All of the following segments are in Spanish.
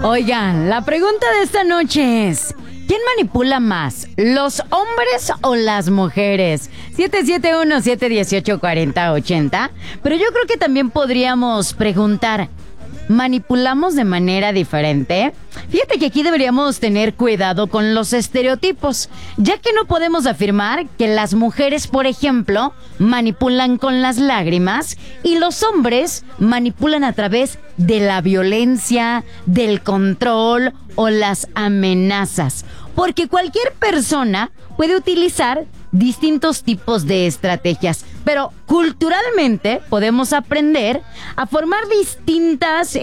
Oigan, la pregunta de esta noche es: ¿quién manipula más, los hombres o las mujeres? 771-718-4080. Pero yo creo que también podríamos preguntar, ¿manipulamos de manera diferente? Fíjate que aquí deberíamos tener cuidado con los estereotipos, ya que no podemos afirmar que las mujeres, por ejemplo, manipulan con las lágrimas y los hombres manipulan a través de la violencia, del control o las amenazas. Porque cualquier persona puede utilizar distintos tipos de estrategias, pero culturalmente podemos aprender a formar distintas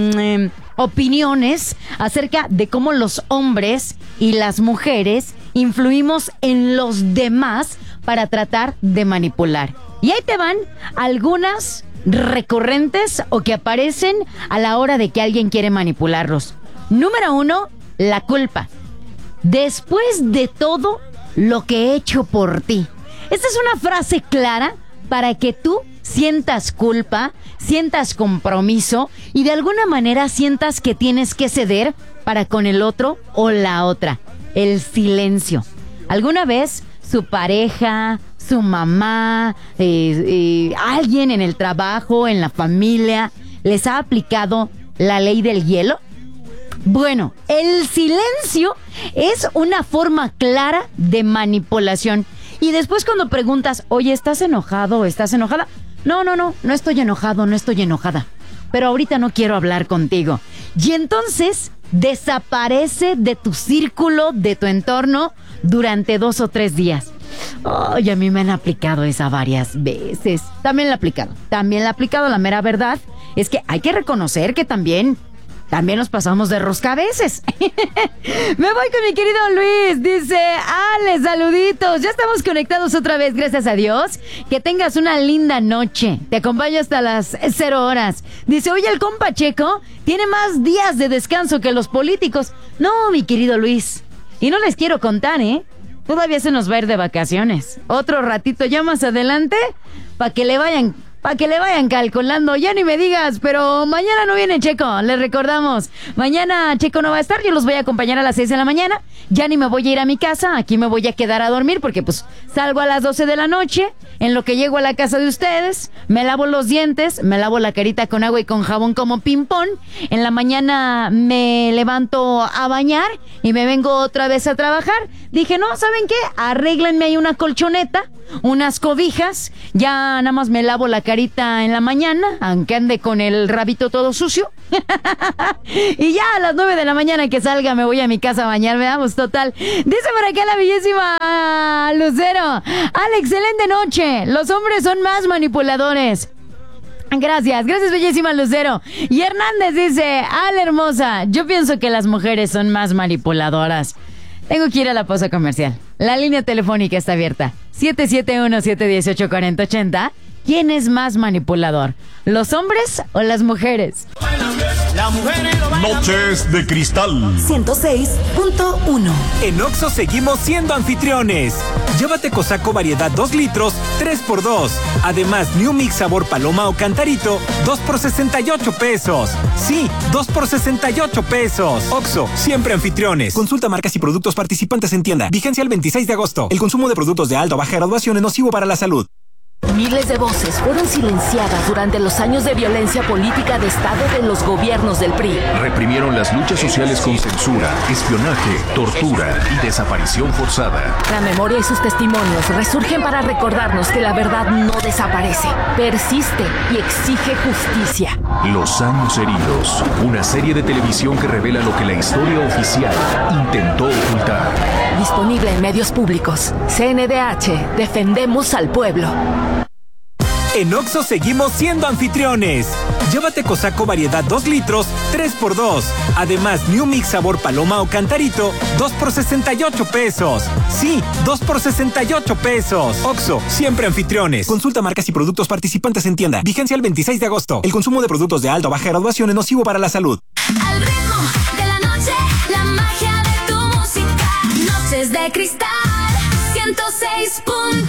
opiniones acerca de cómo los hombres y las mujeres influimos en los demás para tratar de manipular. Y ahí te van algunas recurrentes o que aparecen a la hora de que alguien quiere manipularlos. Número 1, la culpa. Después de todo lo que he hecho por ti. Esta es una frase clara para que tú sientas culpa, sientas compromiso y de alguna manera sientas que tienes que ceder para con el otro o la otra. El silencio. ¿Alguna vez su pareja, su mamá, alguien en el trabajo, en la familia, les ha aplicado la ley del hielo? Bueno, el silencio es una forma clara de manipulación. Y después cuando preguntas, oye, ¿estás enojado o estás enojada? No estoy enojado, no estoy enojada. Pero ahorita no quiero hablar contigo. Y entonces desaparece de tu círculo, de tu entorno, durante 2 o 3 días. Ay, a mí me han aplicado esa varias veces. También la he aplicado, la mera verdad es que hay que reconocer que también nos pasamos de rosca a veces. Me voy con mi querido Luis. Dice, Ale, saluditos. Ya estamos conectados otra vez, gracias a Dios. Que tengas una linda noche. Te acompaño hasta las 0 horas. Dice, oye, el compa Checo tiene más días de descanso que los políticos. No, mi querido Luis. Y no les quiero contar, todavía se nos va a ir de vacaciones. Otro ratito ya más adelante, para que le vayan calculando. Ya ni me digas, pero mañana no viene Checo, les recordamos. Mañana Checo no va a estar, yo los voy a acompañar a las 6 de la mañana. Ya ni me voy a ir a mi casa, aquí me voy a quedar a dormir porque pues salgo a las 12 de la noche. En lo que llego a la casa de ustedes, me lavo los dientes, me lavo la carita con agua y con jabón como ping-pong. En la mañana me levanto a bañar y me vengo otra vez a trabajar. Dije, no, ¿saben qué? Arréglenme ahí una colchoneta, unas cobijas. Ya nada más me lavo la carita en la mañana, aunque ande con el rabito todo sucio. Y ya a las 9 de la mañana que salga me voy a mi casa a bañar, veamos, total. Dice por acá la bellísima Lucero, Ale, excelente noche. Los hombres son más manipuladores. Gracias, bellísima Lucero. Y Hernández dice, Ale, hermosa, yo pienso que las mujeres son más manipuladoras. Tengo que ir a la pausa comercial. La línea telefónica está abierta. 771-718-4080. ¿Quién es más manipulador? ¿Los hombres o las mujeres? Noches de Cristal 106.1. En Oxxo seguimos siendo anfitriones. Llévate Cosaco variedad 2 litros, 3x2. Además, New Mix sabor paloma o cantarito, 2 por 68 pesos. Sí, 2 por 68 pesos. Oxxo, siempre anfitriones. Consulta marcas y productos participantes en tienda. Vigencia el 26 de agosto. El consumo de productos de alta o baja graduación es nocivo para la salud. Miles de voces fueron silenciadas durante los años de violencia política de Estado de los gobiernos del PRI. Reprimieron las luchas sociales con censura, espionaje, tortura y desaparición forzada. La memoria y sus testimonios resurgen para recordarnos que la verdad no desaparece, persiste y exige justicia. Los años heridos, una serie de televisión que revela lo que la historia oficial intentó ocultar. Disponible en medios públicos. CNDH, defendemos al pueblo. En Oxxo seguimos siendo anfitriones. Llévate Cosaco variedad 2 litros, 3x2. Además, New Mix sabor paloma o cantarito, 2 por 68 pesos. Sí, 2 por 68 pesos. Oxxo, siempre anfitriones. Consulta marcas y productos participantes en tienda. Vigencia el 26 de agosto. El consumo de productos de alta o baja graduación es nocivo para la salud. Al ritmo de la noche, la magia de tu música. Noches de Cristal 106.1.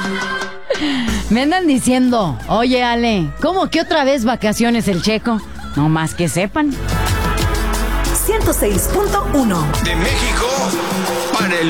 Me andan diciendo, oye Ale, ¿cómo que otra vez vacaciones el Checo? No más que sepan. 106.1 De México para el